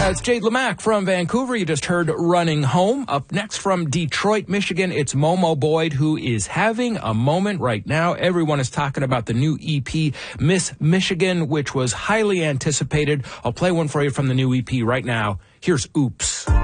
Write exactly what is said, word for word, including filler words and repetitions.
Uh, it's Jade Lamac from Vancouver. You just heard Running Home. Up next from Detroit, Michigan, it's Momo Boyd, who is having a moment right now. Everyone is talking about the new E P, Miss Michigan, which was highly anticipated. I'll play one for you from the new E P right now. Here's Oops.